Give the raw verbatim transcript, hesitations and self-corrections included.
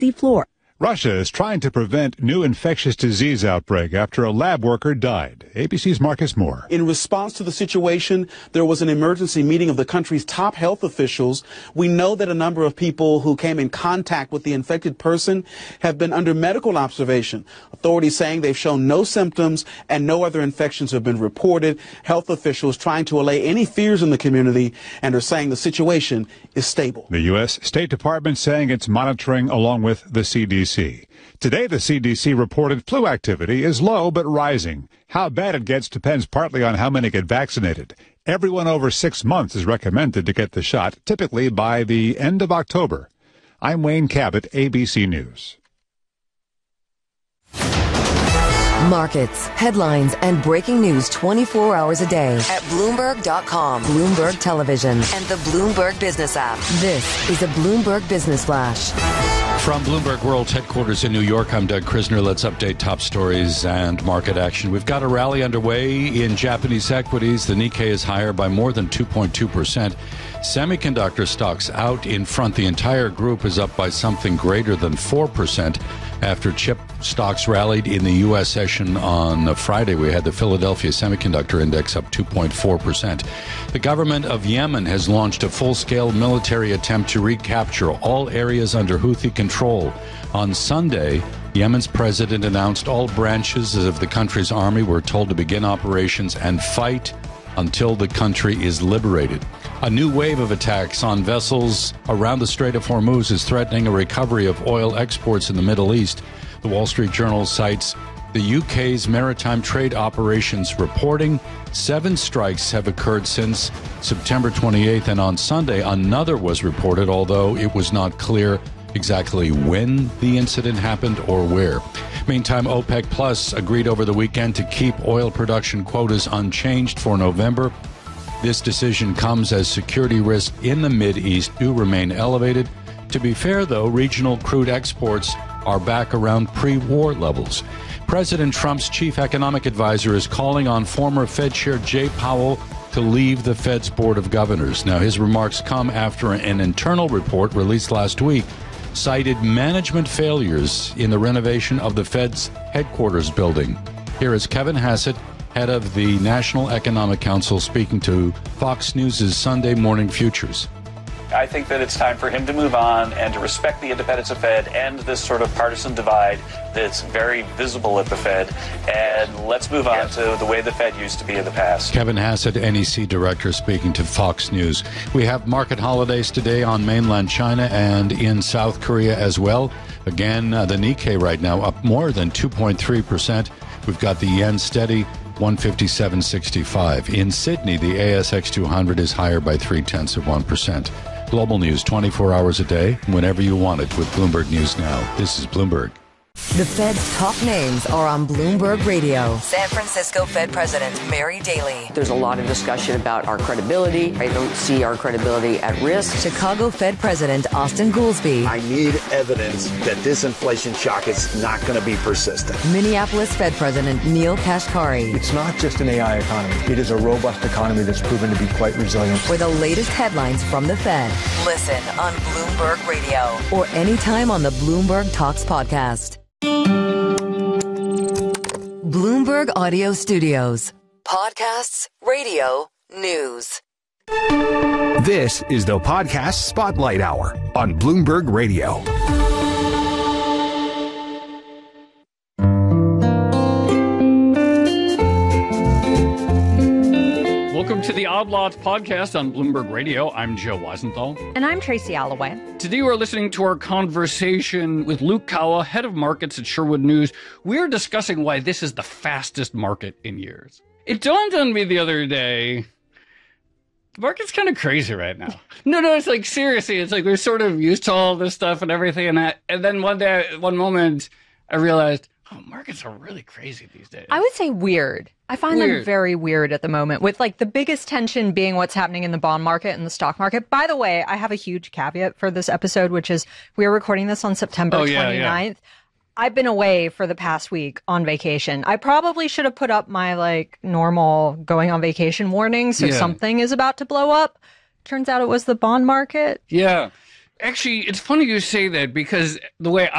The floor. Russia is trying to prevent new infectious disease outbreak after a lab worker died. A B C's Marcus Moore. In response to the situation, there was an emergency meeting of the country's top health officials. We know that a number of people who came in contact with the infected person have been under medical observation. Authorities saying they've shown no symptoms and no other infections have been reported. Health officials trying to allay any fears in the community and are saying the situation is stable. The U S State Department saying it's monitoring along with the C D C. Today, the C D C reported flu activity is low but rising. How bad it gets depends partly on how many get vaccinated. Everyone over six months is recommended to get the shot, typically by the end of October. I'm Wayne Cabot, A B C News. Markets, headlines, and breaking news twenty-four hours a day at Bloomberg dot com, Bloomberg Television, and the Bloomberg Business app. This is a Bloomberg Business Flash. From Bloomberg World's headquarters in New York, I'm Doug Krisner. Let's update top stories and market action. We've got a rally underway in Japanese equities. The Nikkei is higher by more than two point two percent. Semiconductor stocks out in front. The entire group is up by something greater than four percent. After chip stocks rallied in the U S session on Friday, we had the Philadelphia Semiconductor Index up two point four percent. The government of Yemen has launched a full-scale military attempt to recapture all areas under Houthi control. On Sunday, Yemen's president announced all branches of the country's army were told to begin operations and fight until the country is liberated. A new wave of attacks on vessels around the Strait of Hormuz is threatening a recovery of oil exports in the Middle East. The Wall Street Journal cites the U K's maritime trade operations reporting seven strikes have occurred since September twenty-eighth, and on Sunday another was reported, although it was not clear exactly when the incident happened or where. Meantime, OPEC Plus agreed over the weekend to keep oil production quotas unchanged for November. This decision comes as security risks in the Mideast do remain elevated. To be fair, though, regional crude exports are back around pre-war levels. President Trump's chief economic advisor is calling on former Fed Chair Jay Powell to leave the Fed's Board of Governors. Now, his remarks come after an internal report released last week cited management failures in the renovation of the Fed's headquarters building. Here is Kevin Hassett, head of the National Economic Council, speaking to Fox News' Sunday Morning Futures. I think that it's time for him to move on and to respect the independence of Fed and this sort of partisan divide that's very visible at the Fed. And let's move on yes. to the way the Fed used to be in the past. Kevin Hassett, N E C director, speaking to Fox News. We have market holidays today on mainland China and in South Korea as well. Again, uh, the Nikkei right now up more than two point three percent. We've got the yen steady, one fifty-seven sixty-five. In Sydney, the A S X two hundred is higher by three-tenths of one percent. Global news twenty-four hours a day, whenever you want it with Bloomberg News Now. This is Bloomberg. The Fed's top names are on Bloomberg Radio. San Francisco Fed President Mary Daly. There's a lot of discussion about our credibility. I don't see our credibility at risk. Chicago Fed President Austin Goolsbee. I need evidence that this inflation shock is not going to be persistent. Minneapolis Fed President Neil Kashkari. It's not just an A I economy. It is a robust economy that's proven to be quite resilient. For the latest headlines from the Fed, listen on Bloomberg Radio or anytime on the Bloomberg Talks podcast. Bloomberg Audio Studios. Podcasts, radio, news. This is the Podcast Spotlight Hour on Bloomberg Radio. Welcome to the Odd Lots podcast on Bloomberg Radio. I'm Joe Weisenthal. And I'm Tracy Alloway. Today we're listening to our conversation with Luke Kawa, head of markets at Sherwood News. We're discussing why this is the fastest market in years. It dawned on me the other day, the market's kind of crazy right now. No, no, it's like, seriously, it's like we're sort of used to all this stuff and everything. And, that, and then one day, one moment, I realized, oh, markets are really crazy these days. I would say weird. I find weird. them very weird at the moment, with like the biggest tension being what's happening in the bond market and the stock market. By the way, I have a huge caveat for this episode, which is we are recording this on September oh, yeah, twenty-ninth. Yeah. I've been away for the past week on vacation. I probably should have put up my like normal going on vacation warning, so yeah. something is about to blow up. Turns out it was the bond market. Yeah. actually, it's funny you say that because the way